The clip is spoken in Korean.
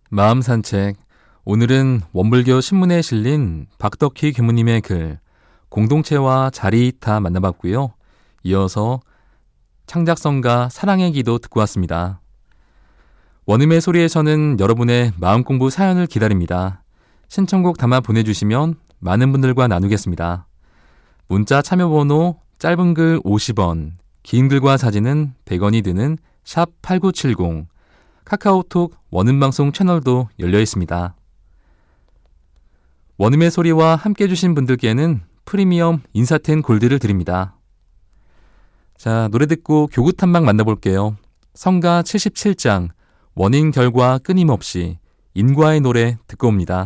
마음 산책. 오늘은 원불교 신문에 실린 박덕희 교무님의 글 공동체와 자리이타 만나봤고요. 이어서 창작성가 사랑의 기도 듣고 왔습니다. 원음의 소리에서는 여러분의 마음 공부 사연을 기다립니다. 신청곡 담아 보내주시면 많은 분들과 나누겠습니다. 문자 참여번호 짧은 글 50원, 긴 글과 사진은 100원이 드는 샵 8970, 카카오톡 원음방송 채널도 열려 있습니다. 원음의 소리와 함께 해주신 분들께는 프리미엄 인사텐 골드를 드립니다. 자, 노래 듣고 교구 탐방 만나볼게요. 성가 77장 원인 결과 끊임없이 인과의 노래 듣고 옵니다.